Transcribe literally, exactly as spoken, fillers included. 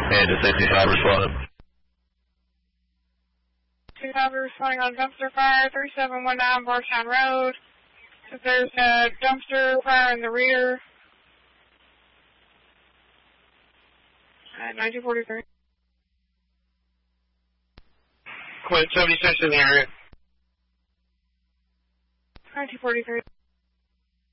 And to sixty-five responded. sixty-five responding on dumpster fire, three seven one nine Barstown Road. If there's a dumpster fire in the rear. At nineteen forty-three. Quint seventy-six in the area. nineteen forty-three.